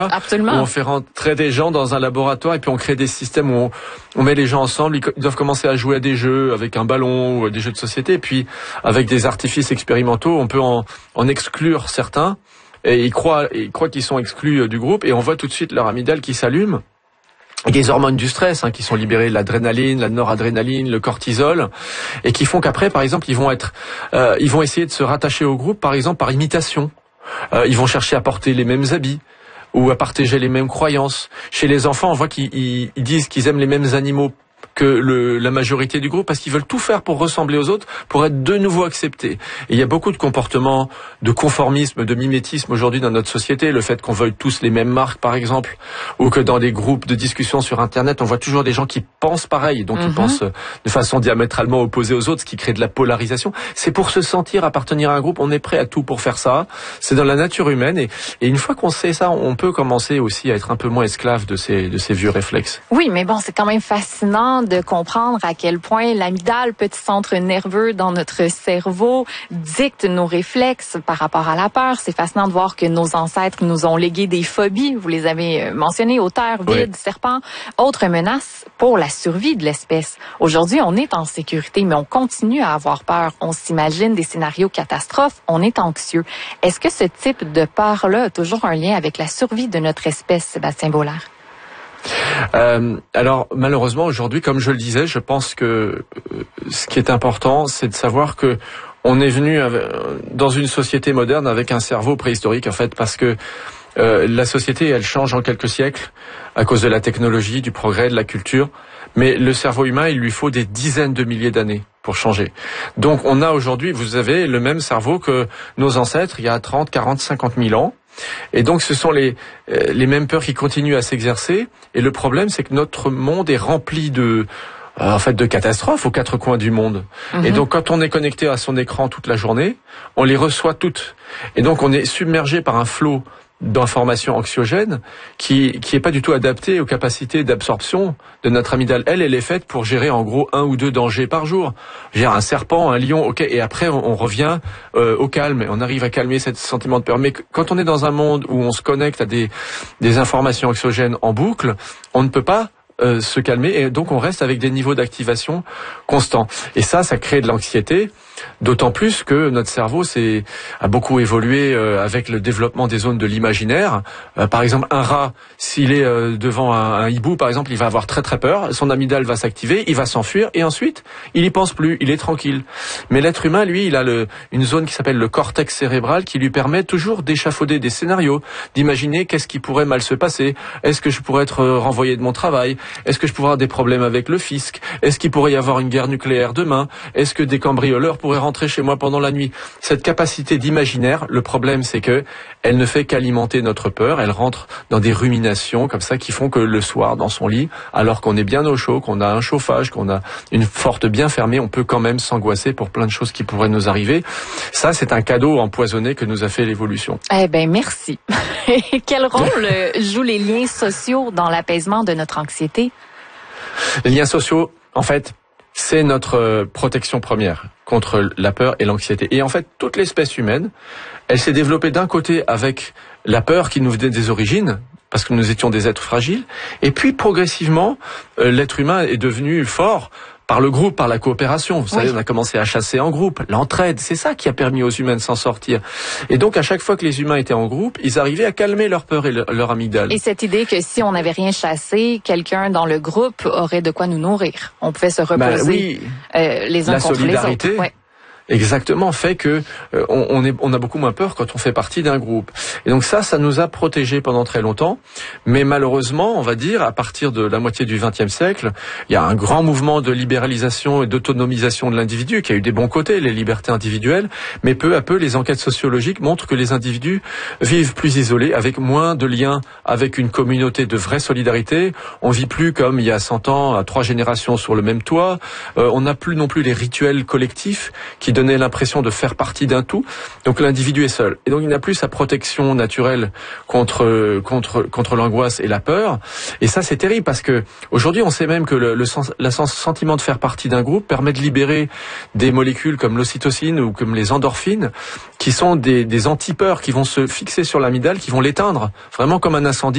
Absolument. Où on fait rentrer des gens dans un laboratoire et puis on crée des systèmes où on met les gens ensemble, ils doivent commencer à jouer à des jeux avec un ballon ou des jeux de société, et puis avec des artifices expérimentaux, on peut en exclure certains, et ils croient qu'ils sont exclus du groupe, et on voit tout de suite leur amygdale qui s'allume. Et des hormones du stress qui sont libérées, l'adrénaline, la noradrénaline, le cortisol, et qui font qu'après, par exemple, ils vont essayer de se rattacher au groupe, par exemple par imitation. Ils vont chercher à porter les mêmes habits ou à partager les mêmes croyances. Chez les enfants, on voit qu'ils disent qu'ils aiment les mêmes animaux que la majorité du groupe, parce qu'ils veulent tout faire pour ressembler aux autres, pour être de nouveau acceptés. Et il y a beaucoup de comportements de conformisme, de mimétisme aujourd'hui dans notre société. Le fait qu'on veuille tous les mêmes marques, par exemple, ou que dans des groupes de discussion sur Internet, on voit toujours des gens qui pensent pareil, donc ils pensent de façon diamétralement opposée aux autres, ce qui crée de la polarisation. C'est pour se sentir appartenir à un groupe, on est prêt à tout pour faire ça. C'est dans la nature humaine, et une fois qu'on sait ça, on peut commencer aussi à être un peu moins esclave de ces vieux réflexes. Oui, mais bon, c'est quand même fascinant de comprendre à quel point l'amygdale, petit centre nerveux dans notre cerveau, dicte nos réflexes par rapport à la peur. C'est fascinant de voir que nos ancêtres nous ont légué des phobies. Vous les avez mentionnées, auteurs, vides, serpents. Autre menace pour la survie de l'espèce. Aujourd'hui, on est en sécurité, mais on continue à avoir peur. On s'imagine des scénarios catastrophes. On est anxieux. Est-ce que ce type de peur-là a toujours un lien avec la survie de notre espèce, Sébastien Boulard? Alors malheureusement aujourd'hui, comme je le disais, je pense que ce qui est important, c'est de savoir que on est venu dans une société moderne avec un cerveau préhistorique, en fait, parce que la société, elle change en quelques siècles à cause de la technologie, du progrès, de la culture, mais le cerveau humain, il lui faut des dizaines de milliers d'années pour changer. Donc on a aujourd'hui, vous avez le même cerveau que nos ancêtres il y a 30, 40, 50 000 ans. Et donc ce sont les mêmes peurs qui continuent à s'exercer. Et le problème, c'est que notre monde est rempli de catastrophes aux quatre coins du monde. Et donc quand on est connecté à son écran toute la journée, on les reçoit toutes. Et donc on est submergé par un flot d'informations anxiogènes qui est pas du tout adapté aux capacités d'absorption de notre amygdale. Elle est faite pour gérer en gros 1 ou 2 dangers par jour. Gérer un serpent, un lion, ok, et après on revient au calme, et on arrive à calmer ce sentiment de peur. Mais quand on est dans un monde où on se connecte à des informations anxiogènes en boucle, on ne peut pas se calmer, et donc on reste avec des niveaux d'activation constants. Et ça crée de l'anxiété, d'autant plus que notre cerveau a beaucoup évolué avec le développement des zones de l'imaginaire. Par exemple, un rat, s'il est devant un hibou, par exemple, il va avoir très très peur, son amygdale va s'activer, il va s'enfuir, et ensuite, il y pense plus, il est tranquille. Mais l'être humain, lui, il a une zone qui s'appelle le cortex cérébral, qui lui permet toujours d'échafauder des scénarios, d'imaginer qu'est-ce qui pourrait mal se passer, est-ce que je pourrais être renvoyé de mon travail, est-ce que je pourrais avoir des problèmes avec le fisc, est-ce qu'il pourrait y avoir une guerre nucléaire demain, est-ce que des cambrioleurs pourraient rentrer chez moi pendant la nuit. Cette capacité d'imaginaire, le problème, c'est que elle ne fait qu'alimenter notre peur. Elle rentre dans des ruminations comme ça qui font que le soir, dans son lit, alors qu'on est bien au chaud, qu'on a un chauffage, qu'on a une porte bien fermée, on peut quand même s'angoisser pour plein de choses qui pourraient nous arriver. Ça, c'est un cadeau empoisonné que nous a fait l'évolution. Eh ben, merci. Quel rôle jouent les liens sociaux dans l'apaisement de notre anxiété? Les liens sociaux, en fait, c'est notre protection première contre la peur et l'anxiété. Et en fait, toute l'espèce humaine, elle s'est développée d'un côté avec la peur qui nous venait des origines, parce que nous étions des êtres fragiles, et puis progressivement, l'être humain est devenu fort par le groupe, par la coopération. Vous savez, on a commencé à chasser en groupe, l'entraide, c'est ça qui a permis aux humains de s'en sortir. Et donc, à chaque fois que les humains étaient en groupe, ils arrivaient à calmer leur peur et leur amygdale. Et cette idée que si on n'avait rien chassé, quelqu'un dans le groupe aurait de quoi nous nourrir. On pouvait se reposer les uns contre les autres. Ouais. Exactement, fait que on a beaucoup moins peur quand on fait partie d'un groupe. Et donc ça nous a protégés pendant très longtemps. Mais malheureusement, on va dire, à partir de la moitié du XXe siècle, il y a un grand mouvement de libéralisation et d'autonomisation de l'individu qui a eu des bons côtés, les libertés individuelles. Mais peu à peu, les enquêtes sociologiques montrent que les individus vivent plus isolés, avec moins de liens avec une communauté de vraie solidarité. On vit plus comme il y a 100 ans, à 3 générations sur le même toit. On n'a plus non plus les rituels collectifs qui donner l'impression de faire partie d'un tout. Donc l'individu est seul. Et donc il n'a plus sa protection naturelle contre l'angoisse et la peur. Et ça, c'est terrible parce que aujourd'hui, on sait même que le sentiment de faire partie d'un groupe permet de libérer des molécules comme l'ocytocine ou comme les endorphines, qui sont des antipeurs qui vont se fixer sur l'amygdale, qui vont l'éteindre, vraiment comme un incendie.